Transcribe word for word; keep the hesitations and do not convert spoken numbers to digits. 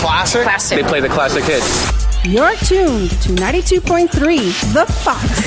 classic? Classic. They play the classic hits. You're tuned to ninety-two point three The Fox.